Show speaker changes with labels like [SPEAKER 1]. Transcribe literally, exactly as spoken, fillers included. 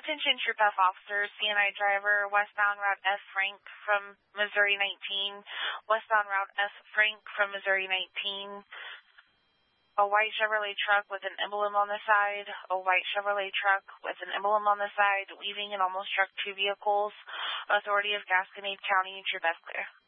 [SPEAKER 1] Attention Troop F officers, C N I driver, westbound Route S Frank from Missouri nineteen, westbound Route S Frank from Missouri nineteen, a white Chevrolet truck with an emblem on the side, a white Chevrolet truck with an emblem on the side, weaving and almost struck two vehicles. Authority of Gasconade County, Troop F clear.